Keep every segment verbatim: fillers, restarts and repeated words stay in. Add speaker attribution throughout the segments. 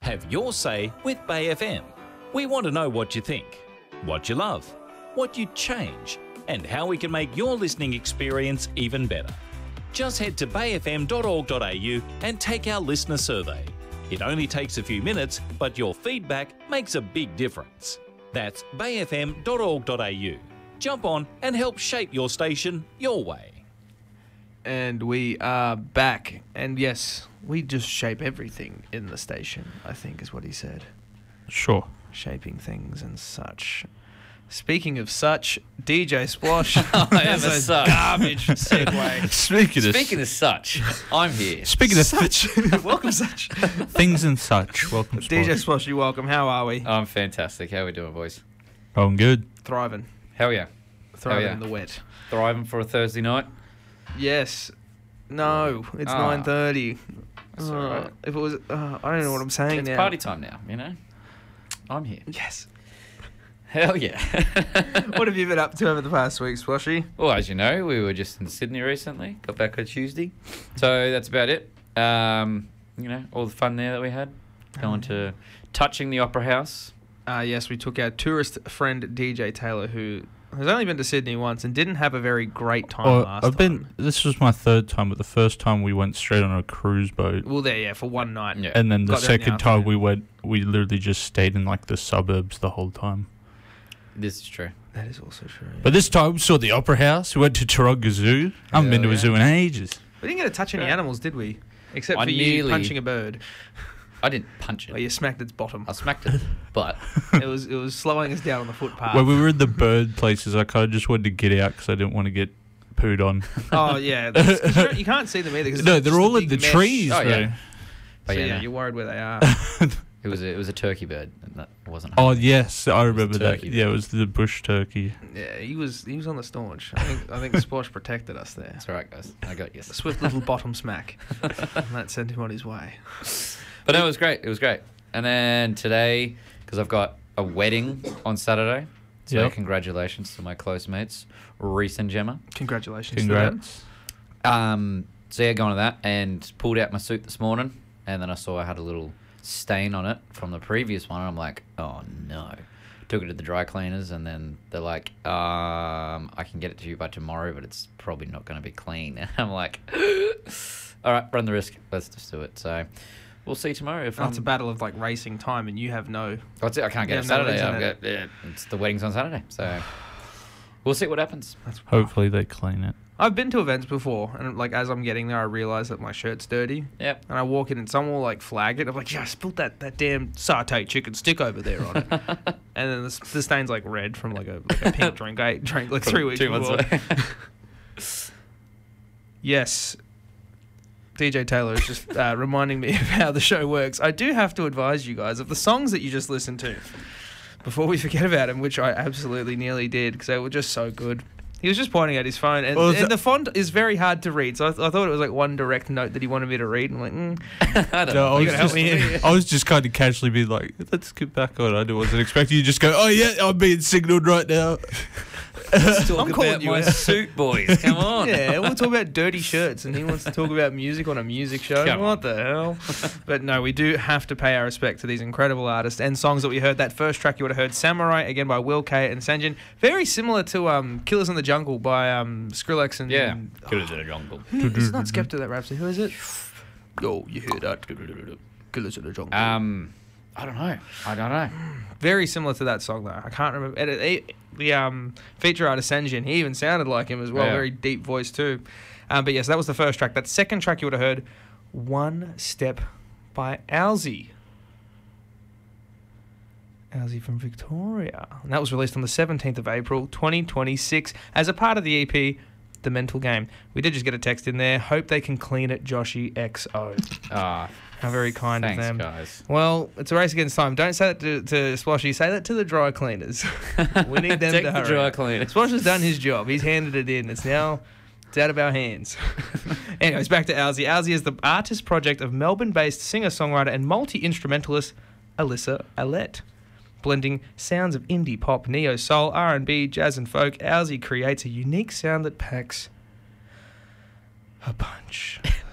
Speaker 1: Have your say with Bay F M. We want to know what you think, what you love, what you'd change, and how we can make your listening experience even better. Just head to bay f m dot org dot a u and take our listener survey. It only takes a few minutes, but your feedback makes a big difference. That's bay f m dot org dot a u. Jump on and help shape your station your way.
Speaker 2: And we are back. And yes, we just shape everything in the station, I think is what he said.
Speaker 3: Sure.
Speaker 2: Shaping things and such. Speaking of such, D J Splosh.
Speaker 4: I am a
Speaker 2: That's
Speaker 4: such.
Speaker 2: garbage segue.
Speaker 3: Speaking of
Speaker 4: Speaking of such, I'm here.
Speaker 3: speaking of
Speaker 2: Such. Welcome, Such.
Speaker 3: things and such, welcome.
Speaker 2: D J
Speaker 3: Spot.
Speaker 2: Splosh, you welcome. How are we?
Speaker 4: I'm fantastic. How are we doing, boys?
Speaker 3: Oh, I'm good.
Speaker 2: Thriving.
Speaker 4: Hell yeah.
Speaker 2: Thriving
Speaker 4: yeah.
Speaker 2: in the wet.
Speaker 4: Thriving for a Thursday night?
Speaker 2: Yes. No, it's
Speaker 4: Ah.
Speaker 2: nine thirty.
Speaker 4: That's
Speaker 2: Uh,
Speaker 4: all right.
Speaker 2: If it was, uh, I don't know what I'm saying
Speaker 4: It's
Speaker 2: now.
Speaker 4: party time now, you know? I'm here.
Speaker 2: Yes.
Speaker 4: Hell yeah.
Speaker 2: What have you been up to over the past week, Sploshy?
Speaker 4: Well, as you know, we were just in Sydney recently. Got back on Tuesday. So that's about it. Um, you know, all the fun there that we had. Going to touching the Opera House.
Speaker 2: Uh, yes, we took our tourist friend D J Taylor, who has only been to Sydney once and didn't have a very great time
Speaker 3: Oh,
Speaker 2: last
Speaker 3: I've been.
Speaker 2: time.
Speaker 3: This was my third time, but the first time we went straight on a cruise boat,
Speaker 2: Well, there, yeah, for one night.
Speaker 4: Yeah.
Speaker 3: and then the
Speaker 2: Got there in the
Speaker 3: second time
Speaker 2: afternoon.
Speaker 3: we went, we literally just stayed in like the suburbs the whole time.
Speaker 4: This is true.
Speaker 2: That is also true.
Speaker 3: But this time we saw the Opera House. We went to Taronga Zoo. I haven't been to
Speaker 4: Hell
Speaker 3: a
Speaker 4: yeah.
Speaker 3: zoo in ages.
Speaker 2: We didn't get to touch any
Speaker 4: Yeah.
Speaker 2: animals, did we? Except
Speaker 4: I
Speaker 2: for you
Speaker 4: nearly-
Speaker 2: punching a bird.
Speaker 4: I didn't punch it.
Speaker 2: Where you smacked its bottom.
Speaker 4: I smacked it. But
Speaker 2: it was it was slowing us down on the footpath.
Speaker 3: When we were in the bird places, I kind of just wanted to get out because I didn't want to get pooed on.
Speaker 2: Oh, yeah. that's- 'cause you're- you can't see them either. 'cause
Speaker 3: No,
Speaker 2: it's
Speaker 3: they're
Speaker 2: just a
Speaker 3: all in
Speaker 2: big
Speaker 3: the
Speaker 2: mesh.
Speaker 3: trees,
Speaker 4: Oh,
Speaker 3: though.
Speaker 4: yeah.
Speaker 2: So,
Speaker 4: But yeah,
Speaker 2: yeah,
Speaker 4: no.
Speaker 2: you're worried where they are.
Speaker 4: it was a, it was a turkey bird. And that wasn't.
Speaker 3: Oh
Speaker 4: hungry.
Speaker 3: yes, I remember that.
Speaker 4: turkey.
Speaker 3: Yeah, it was the bush turkey.
Speaker 2: Yeah, he was he was on the staunch. I think I think Splosh protected us there.
Speaker 4: That's all right, guys. I got you.
Speaker 2: A swift little bottom smack. And that sent him on his way.
Speaker 4: But no, it was great. It was great. And then today, because I've got a wedding on Saturday, so
Speaker 3: Yep.
Speaker 4: congratulations to my close mates, Reese and Gemma.
Speaker 2: Congratulations to them.
Speaker 3: Congrats.
Speaker 4: Um, so yeah, going to that and pulled out my suit this morning, and then I saw I had a little stain on it from the previous one, and I'm like, oh no. Took it to the dry cleaners, and then they're like, um, I can get it to you by tomorrow, but it's probably not going to be clean. And I'm like, all right, run the risk. Let's just do it. So we'll see tomorrow if
Speaker 2: That's a
Speaker 4: I'm...
Speaker 2: battle of like racing time, and you have no.
Speaker 4: That's it. I can't
Speaker 2: You
Speaker 4: get it
Speaker 2: have no
Speaker 4: Saturday.
Speaker 2: reason
Speaker 4: I've
Speaker 2: to-
Speaker 4: got, yeah, it's the wedding's on Saturday, so we'll see what happens.
Speaker 2: That's
Speaker 3: Hopefully they clean it.
Speaker 2: I've been to events before, and like as I'm getting there, I realise that my shirt's dirty,
Speaker 4: Yep.
Speaker 2: and I walk in, and someone will like flag it. I'm like, yeah, I spilled that, that damn satay chicken stick over there on it, and then the, s- the stain's like red from like a, like a pink drink I drank like three weeks
Speaker 4: Two months
Speaker 2: before.
Speaker 4: away.
Speaker 2: Yes. D J Taylor is just uh, reminding me of how the show works. I do have to advise you guys of the songs that you just listened to before we forget about them, which I absolutely nearly did because they were just so good. He was just pointing at his phone, and,
Speaker 3: Well,
Speaker 2: and
Speaker 3: that-
Speaker 2: the font is very hard to read. So I, th- I thought it was like one direct note that he wanted me to read. I'm like, mm.
Speaker 4: I don't
Speaker 3: No,
Speaker 4: know.
Speaker 3: I,
Speaker 2: You
Speaker 3: was
Speaker 2: gotta help
Speaker 3: just,
Speaker 2: me here.
Speaker 3: I was just kind of casually being like, let's get back on. I wasn't expecting you to just go, oh yeah, I'm being signalled right now.
Speaker 4: Let's talk
Speaker 2: I'm calling
Speaker 4: about
Speaker 2: you
Speaker 4: my
Speaker 2: out.
Speaker 4: suit, boys. Come on.
Speaker 2: Yeah, we'll talk about dirty shirts, and he wants to talk about music on a music show.
Speaker 4: Come
Speaker 2: what the hell? But no, we do have to pay our respect to these incredible artists and songs that we heard. That first track you would have heard, Samurai, again by Will K and Sanjin. Very similar to um, Killers in the Jungle by um, Skrillex and...
Speaker 4: Yeah.
Speaker 2: and-
Speaker 4: Killers in the Jungle.
Speaker 2: Who- it's not Skepta that raps it. Who is it? Yo, you hear that? Killers in the Jungle.
Speaker 4: Um, I don't know. I don't know.
Speaker 2: Very similar to that song, though. I can't remember. And it, it, the um, feature artist Sanjin, he even sounded like him as well.
Speaker 4: Yeah.
Speaker 2: Very deep voice, too. Um, but yes, that was the first track. That second track you would have heard, One Step by Owlsy. Owlsy from Victoria. And that was released on the seventeenth of April, twenty twenty-six, as a part of the E P, The Mental Game. We did just get a text in there. Hope they can clean it, Joshy X O.
Speaker 4: Ah,
Speaker 2: How very kind
Speaker 4: thanks,
Speaker 2: of them.
Speaker 4: guys.
Speaker 2: Well, it's a race against time. Don't say that to, to Sploshy. Say that to the dry cleaners. We need them
Speaker 4: Take
Speaker 2: to
Speaker 4: the
Speaker 2: hurry.
Speaker 4: dry cleaner.
Speaker 2: Splosh has done his job. He's handed it in. It's now it's out of our hands. Anyways, back to Owlsy. Owlsy is the artist project of Melbourne-based singer-songwriter and multi-instrumentalist Alyssa Alette. Blending sounds of indie pop, neo-soul, R and B, jazz and folk, Owlsy creates a unique sound that packs a punch.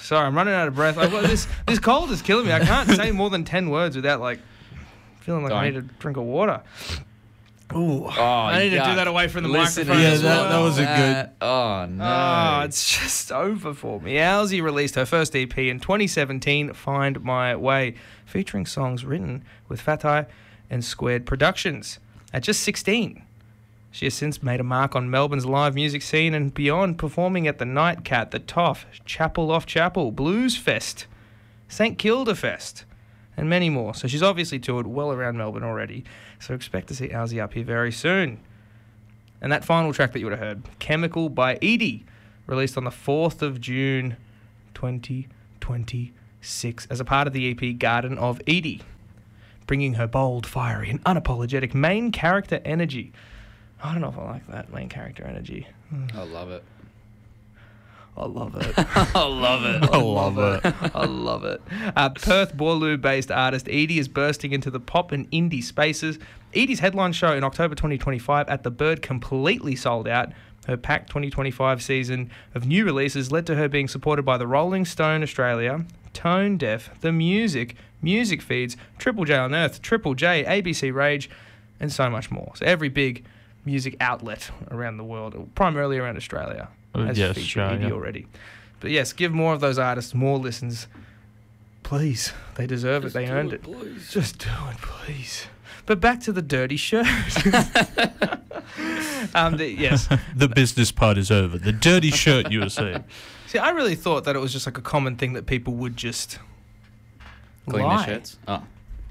Speaker 2: Sorry, I'm running out of breath. I've got this this cold is killing me. I can't say more than ten words without like feeling like I need
Speaker 4: Don't.
Speaker 2: a drink of water. Ooh,
Speaker 4: Oh,
Speaker 2: I need to do
Speaker 4: yuck.
Speaker 2: that away from the
Speaker 4: Listen
Speaker 2: microphone.
Speaker 3: Yeah,
Speaker 2: as
Speaker 3: that-
Speaker 2: well.
Speaker 3: that was a
Speaker 4: That- Oh, no.
Speaker 2: Oh, it's just over for me. Owlsy released her first E P in twenty seventeen, Find My Way, featuring songs written with Fatai and Squared Productions. At just sixteen, she has since made a mark on Melbourne's live music scene and beyond, performing at the Nightcat, the Toff, Chapel Off Chapel, Blues Fest, St Kilda Fest, and many more. So she's obviously toured well around Melbourne already. So expect to see Owlsy up here very soon. And that final track that you would have heard, Chemical by Edie, released on the fourth of June twenty twenty-six as a part of the E P Garden of Edie, bringing her bold, fiery and unapologetic main character energy. I don't know if I like that, main character energy.
Speaker 4: I love it.
Speaker 2: I love it.
Speaker 4: I love it.
Speaker 3: I love it.
Speaker 2: I love it. Uh, Perth Boorloo-based artist Edie is bursting into the pop and indie spaces. Edie's headline show in October twenty twenty-five at the Bird completely sold out. Her packed twenty twenty-five season of new releases led to her being supported by the Rolling Stone Australia, Tone Deaf, The Music, Music Feeds, Triple J on Earth, Triple J, A B C Rage, and so much more. So every big music outlet around the world, primarily around Australia,
Speaker 3: Uh,
Speaker 2: has
Speaker 3: yes,
Speaker 2: featured
Speaker 3: Australia.
Speaker 2: Edie already. But yes, give more of those artists more listens. Please. They deserve it. They earned it. Just do it, please. But back to the dirty shirt. um, the, yes.
Speaker 3: The business part is over. The dirty shirt, you were saying.
Speaker 2: See, I really thought that it was just like a common thing that people would just
Speaker 4: Clean
Speaker 2: lie.
Speaker 4: the shirts. Oh.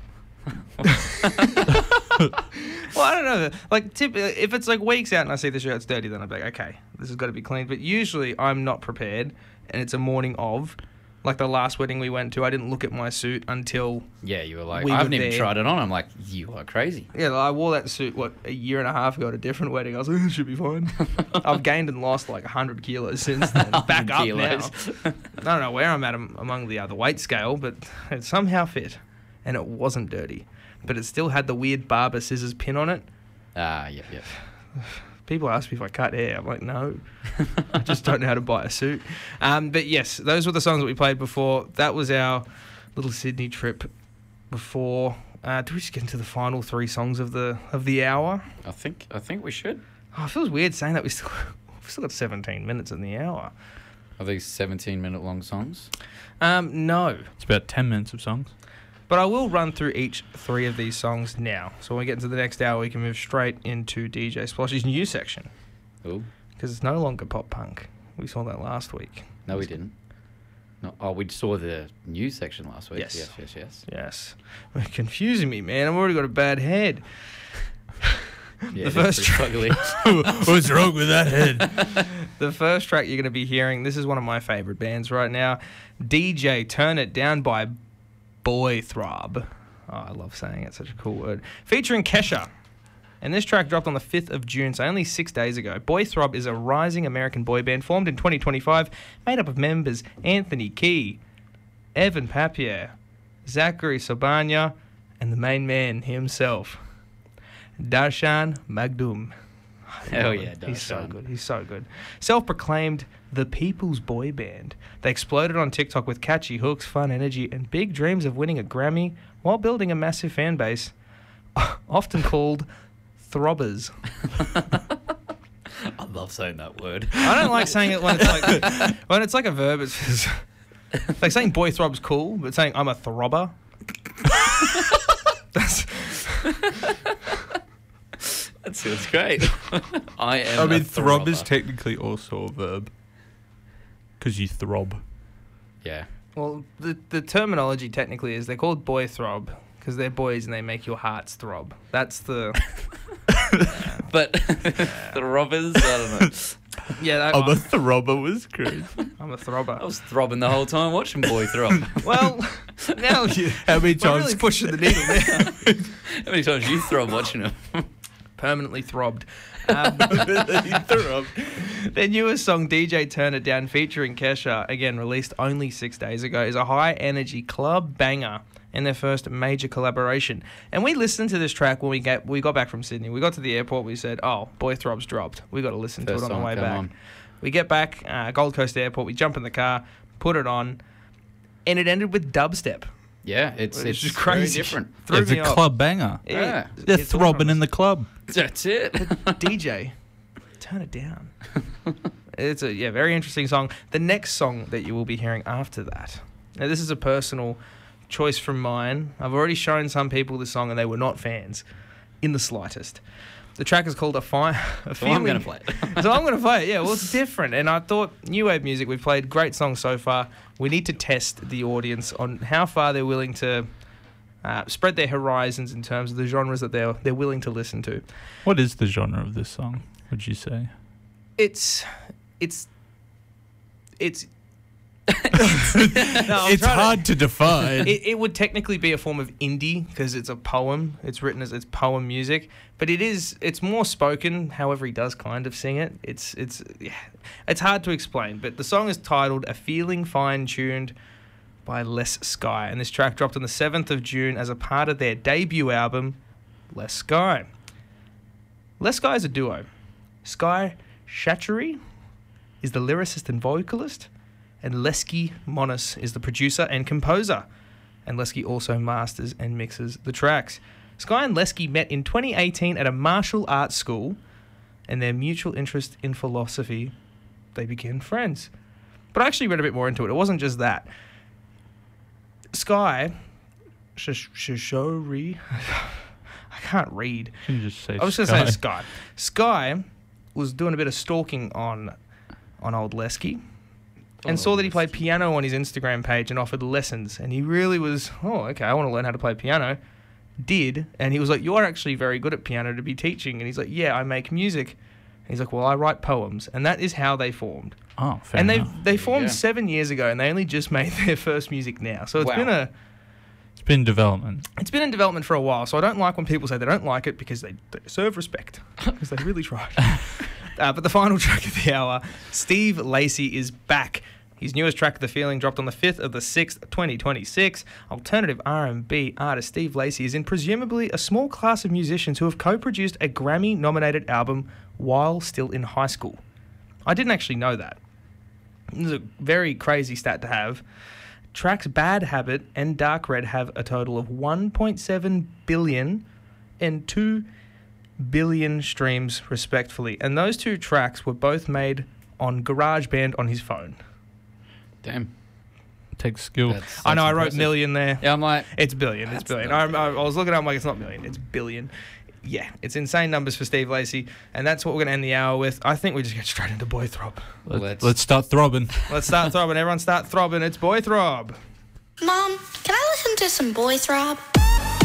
Speaker 2: Well, I don't know. Like, tip, if it's like weeks out and I see the shirt's dirty, then I'm like, okay, this has got to be cleaned. But usually I'm not prepared, and it's a morning of. Like the last wedding we went to, I didn't look at my suit until
Speaker 4: Yeah, you were like,
Speaker 2: We
Speaker 4: I
Speaker 2: were
Speaker 4: haven't even
Speaker 2: there.
Speaker 4: tried it on. I'm like, you are crazy.
Speaker 2: yeah, like, I wore that suit what a year and a half ago at a different wedding. I was like, it should be fine. I've gained and lost like hundred kilos since then. Back up
Speaker 4: kilos.
Speaker 2: now. I don't know where I'm at am- among the other weight scale, but it somehow fit, and it wasn't dirty, but it still had the weird barber scissors pin on it.
Speaker 4: Ah, yep, yep.
Speaker 2: People ask me if I cut hair. I'm like, no, I just don't know how to buy a suit. Um, but yes, those were the songs that we played before. That was our little Sydney trip before. Uh, do we just get into the final three songs of the of the hour?
Speaker 4: I think I think we should.
Speaker 2: Oh, it feels weird saying that we still we've still got seventeen minutes in the hour.
Speaker 4: Are these seventeen minute long songs?
Speaker 2: Um, no,
Speaker 3: It's about ten minutes of songs.
Speaker 2: but I will run through each three of these songs now. So when we get into the next hour, we can move straight into D J Sploshy's new section
Speaker 4: Oh,
Speaker 2: because it's no longer pop punk. We saw that last week.
Speaker 4: no, we didn't. No, oh, we saw the news section last week.
Speaker 2: Yes.
Speaker 4: yes, yes, yes.
Speaker 2: Yes. You're confusing me, man. I've already got a bad head.
Speaker 4: Yeah,
Speaker 2: The
Speaker 4: it is
Speaker 2: first
Speaker 4: pretty
Speaker 2: track-
Speaker 4: ugly.
Speaker 3: What's wrong with that head?
Speaker 2: The first track you're going to be hearing, this is one of my favourite bands right now. D J Turn It Down by Boy Throb. Oh, I love saying it. Such a cool word. Featuring Kesha. And this track dropped on the fifth of June, so only six days ago. Boy Throb is a rising American boy band formed in twenty twenty-five, made up of members Anthony Key, Evan Papier, Zachary Sobanya, and the main man himself, Darshan Magdum. I
Speaker 4: Hell
Speaker 2: love
Speaker 4: yeah,
Speaker 2: it. He's so
Speaker 4: Darshan.
Speaker 2: good. He's so good. Self-proclaimed the people's boy band. They exploded on TikTok with catchy hooks, fun energy, and big dreams of winning a Grammy while building a massive fan base, often called throbbers.
Speaker 4: I love saying that word.
Speaker 2: I don't like saying it when it's like when it's like a verb. It's just, like saying boy throb's cool, but saying I'm a throbber. That's
Speaker 4: That sounds great. I am.
Speaker 3: I
Speaker 4: a
Speaker 3: mean, throb is
Speaker 4: throbber.
Speaker 3: technically also a verb. Because you throb.
Speaker 4: Yeah.
Speaker 2: well, the the terminology technically is they're called boy throb because they're boys and they make your hearts throb. That's the
Speaker 4: But the robbers, I don't know.
Speaker 2: yeah. That,
Speaker 3: I'm a throbber was crazy.
Speaker 2: I'm a
Speaker 4: I
Speaker 2: throbber.
Speaker 4: was throbbing the whole time watching Boy Throb.
Speaker 2: Well, now you.
Speaker 3: How many
Speaker 2: We're
Speaker 3: times?
Speaker 2: really pushing the needle there.
Speaker 4: How many times you throb watching him?
Speaker 2: Permanently throbbed. Um,
Speaker 3: throb.
Speaker 2: Their newest song, D J Turn It Down, featuring Kesha, again released only six days ago, is a high-energy club banger and their first major collaboration. And we listened to this track when we get we got back from Sydney. We got to the airport, we said, oh, Boy Throb's dropped. We got to listen
Speaker 4: First
Speaker 2: to it on
Speaker 4: song,
Speaker 2: the way
Speaker 4: come
Speaker 2: back.
Speaker 4: on.
Speaker 2: We get back, uh, Gold Coast Airport, we jump in the car, put it on, and it ended with dubstep.
Speaker 4: Yeah, it's
Speaker 2: It's
Speaker 4: it's,
Speaker 2: just
Speaker 4: very
Speaker 2: crazy.
Speaker 4: different.
Speaker 2: Threw
Speaker 3: It's
Speaker 2: me
Speaker 3: a
Speaker 2: off.
Speaker 3: club banger.
Speaker 4: Yeah.
Speaker 3: They're
Speaker 2: it's
Speaker 3: throbbing in
Speaker 2: awesome.
Speaker 3: the club.
Speaker 4: That's it.
Speaker 2: D J, turn it down. It's a yeah, very interesting song. The next song that you will be hearing after that. Now, this is a personal choice from mine. I've already shown some people this song and they were not fans in the slightest. The track is called A Fine. A
Speaker 4: So I'm
Speaker 2: Feeling-
Speaker 4: going to play it.
Speaker 2: So I'm going to play it. Yeah, well, it's different. And I thought new wave music, we've played great songs so far. We need to test the audience on how far they're willing to uh, spread their horizons in terms of the genres that they're they're willing to listen to.
Speaker 3: What is the genre of this song, would you say?
Speaker 2: It's it's it's. No, I'm
Speaker 3: It's
Speaker 2: trying to-
Speaker 3: hard to define.
Speaker 2: It, it would technically be a form of indie because it's a poem. It's written as it's poem music, but it is it's more spoken. However, he does kind of sing it. It's it's yeah, it's hard to explain. But the song is titled "A Feeling Fine Tuned" by Les Sky, and this track dropped on the seventh of June as a part of their debut album, Les Sky. Les Sky is a duo. Sky Shatchery is the lyricist and vocalist, and Lesky Monis is the producer and composer. And Lesky also masters and mixes the tracks. Sky and Lesky met in twenty eighteen at a martial arts school, and their mutual interest in philosophy, they became friends. But I actually read a bit more into it. It wasn't just that. Sky, Shashori, I can't read.
Speaker 3: You can just say
Speaker 2: I was going to
Speaker 3: Sky.
Speaker 2: say Sky. Sky was doing a bit of stalking on on old Lesky and
Speaker 4: Oh,
Speaker 2: saw that he played
Speaker 4: Lesky.
Speaker 2: piano on his Instagram page and offered lessons. And he really was, oh, okay, I want to learn how to play piano. Did. And he was like, you are actually very good at piano to be teaching. And he's like, yeah, I make music. And he's like, well, I write poems. And that is how they formed.
Speaker 3: Oh, fair
Speaker 2: and they
Speaker 3: enough.
Speaker 2: they
Speaker 4: you
Speaker 2: formed
Speaker 4: go.
Speaker 2: seven years ago, and they only just made their first music now. So it's
Speaker 4: Wow.
Speaker 2: been a
Speaker 3: It's been development.
Speaker 2: it's been in development for a while. So I don't like when people say they don't like it because they, they deserve respect because they really tried. uh, but the final track of the hour, Steve Lacy is back. His newest track, The Feeling, dropped on the fifth of the sixth, twenty twenty-six. Alternative R and B artist Steve Lacy is in presumably a small class of musicians who have co-produced a Grammy-nominated album while still in high school. I didn't actually know that. This is a very crazy stat to have. Tracks Bad Habit and Dark Red have a total of one point seven billion and two billion streams, respectively. And those two tracks were both made on GarageBand on his phone.
Speaker 4: Damn.
Speaker 3: It takes skill.
Speaker 4: That's,
Speaker 2: I know,
Speaker 4: that's
Speaker 2: I wrote
Speaker 4: impressive.
Speaker 2: million there.
Speaker 4: Yeah, I'm like,
Speaker 2: It's billion, it's
Speaker 4: That's
Speaker 2: billion. I,
Speaker 4: not
Speaker 2: I, I was looking at it, I'm like, it's not million, it's billion. Yeah, it's insane numbers for Steve Lacy. And that's what we're going to end the hour with. I think we just get straight into Boy Throb.
Speaker 3: Let,
Speaker 4: Let's-
Speaker 3: let's start throbbing.
Speaker 2: Let's start throbbing. Everyone start throbbing. It's Boy Throb.
Speaker 5: Mom, can I listen to some Boy Throb?